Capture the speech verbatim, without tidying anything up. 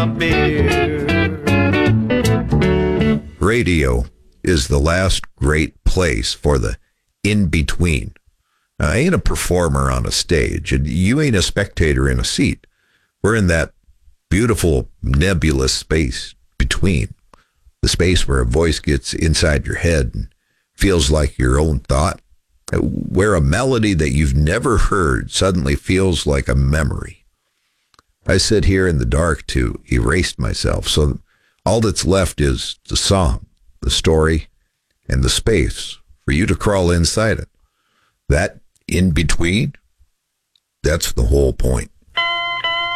my beer. Radio is the last great place for the in-between. Now, I ain't a performer on a stage, and you ain't a spectator in a seat. We're in that beautiful nebulous space between, the space where a voice gets inside your head and feels like your own thought, where a melody that you've never heard suddenly feels like a memory. I sit here in the dark to erase myself, so all that's left is the song, the story, and the space for you to crawl inside it. That in between, that's the whole point.